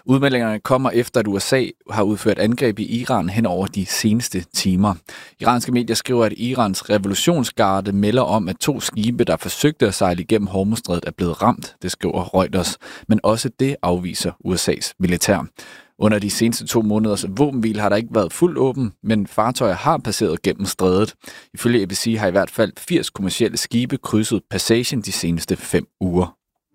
Udmeldingerne kommer efter, at USA har udført angreb i Iran hen over de seneste timer. Iranske medier skriver, at Irans revolutionsgarde melder om, at 2 skibe, der forsøgte at sejle igennem Hormuzstrædet, er blevet ramt, det skriver Reuters. Men også det afviser USA's militær. Under de seneste 2 måneders våbenhvile har der ikke været fuldt åben, men fartøjer har passeret gennem strædet. Ifølge ABC har i hvert fald 80 kommercielle skibe krydset passagen de seneste 5 uger.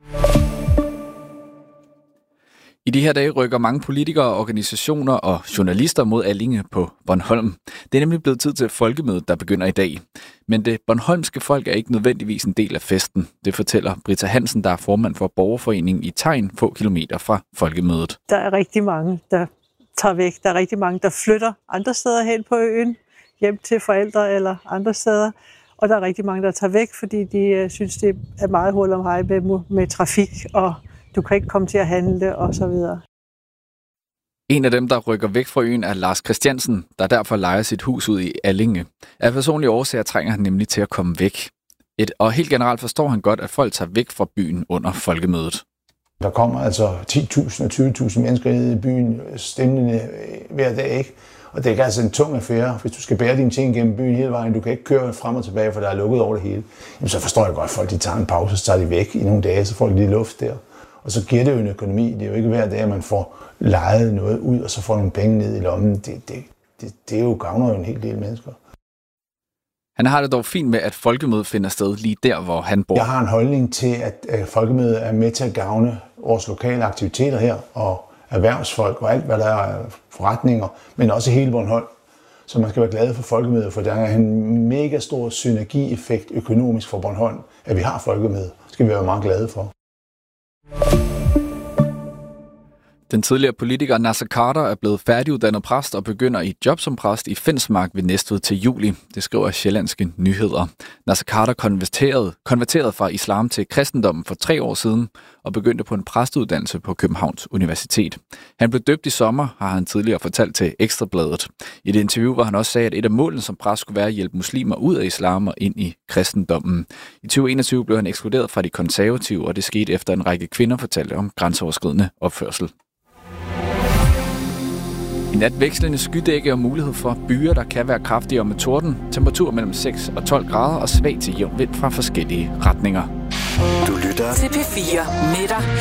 I de her dage rykker mange politikere, organisationer og journalister mod Allinge på Bornholm. Det er nemlig blevet tid til folkemødet, der begynder i dag. Men det bornholmske folk er ikke nødvendigvis en del af festen. Det fortæller Britta Hansen, der er formand for borgerforeningen i Tegn, få kilometer fra folkemødet. Der er rigtig mange, der tager væk. Der er rigtig mange, der flytter andre steder hen på øen, hjem til forældre eller andre steder. Og der er rigtig mange, der tager væk, fordi de synes, det er meget hul om hej med trafik, og du kan ikke komme til at handle og så videre. En af dem, der rykker væk fra øen, er Lars Christiansen, der derfor lejer sit hus ud i Allinge. Af personlige årsager trænger han nemlig til at komme væk. Og helt generelt forstår han godt, at folk tager væk fra byen under folkemødet. Der kommer altså 10.000 og 20.000 mennesker ned i byen stemmende hver dag, ikke? Og det er altså en tung affære, hvis du skal bære dine ting gennem byen hele vejen. Du kan ikke køre frem og tilbage, for der er lukket over det hele. Jamen, så forstår jeg godt, at folk de tager en pause, så tager de væk i nogle dage, så får de lige luft der. Og så giver det jo en økonomi. Det er jo ikke hver dag, at man får lejet noget ud, og så får nogle penge ned i lommen. Det er jo gavner jo en hel del mennesker. Han har det dog fint med, at folkemødet finder sted lige der, hvor han bor. Jeg har en holdning til, at folkemødet er med til at gavne vores lokale aktiviteter her, og erhvervsfolk og alt, hvad der er forretninger, men også hele Bornholm. Så man skal være glad for folkemødet, for der er en mega stor synergieffekt økonomisk for Bornholm, at vi har folkemødet. Det skal vi være meget glade for. Den tidligere politiker Naser Khader er blevet færdiguddannet præst og begynder i job som præst i Fensmark ved Næstved til juli. Det skriver Sjællandske Nyheder. Naser Khader konverterede fra islam til kristendommen for 3 år siden og begyndte på en præsteuddannelse på Københavns Universitet. Han blev døbt i sommer, har han tidligere fortalt til Ekstra Bladet. I et interview, hvor han også sagde, at et af målene som præst skulle være at hjælpe muslimer ud af islam og ind i kristendommen. I 2021 blev han ekskluderet fra de konservative, og det skete efter en række kvinder fortalte om grænseoverskridende opførsel. I nat vekslende skydække og mulighed for byer, der kan være kraftigere med torden. Temperatur mellem 6 og 12 grader og svag til jævn vind fra forskellige retninger. Du lytter til P4 med dig